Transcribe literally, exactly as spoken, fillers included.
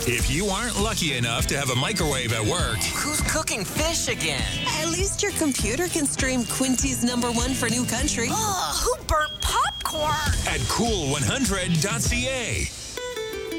If you aren't lucky enough to have a microwave at work, Who's cooking fish again? At least your computer can stream Quinty's number one for new country. Ugh, who burnt popcorn? at cool one hundred dot c a.